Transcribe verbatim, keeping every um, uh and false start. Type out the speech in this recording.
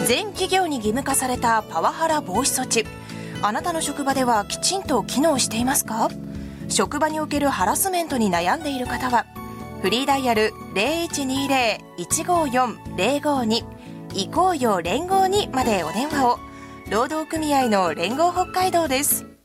全企業に義務化されたパワハラ防止措置、あなたの職場ではきちんと機能していますか？職場におけるハラスメントに悩んでいる方はフリーダイヤル ゼロいちにゼロ いちごよん ゼロごに 行こうよ連合にまでお電話を。労働組合の連合北海道です。